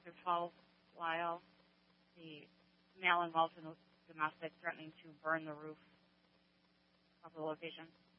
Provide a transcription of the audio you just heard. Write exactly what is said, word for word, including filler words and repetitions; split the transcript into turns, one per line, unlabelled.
Sector twelve, Lyle, the mail in Welton domestic threatening to burn the roof of the location.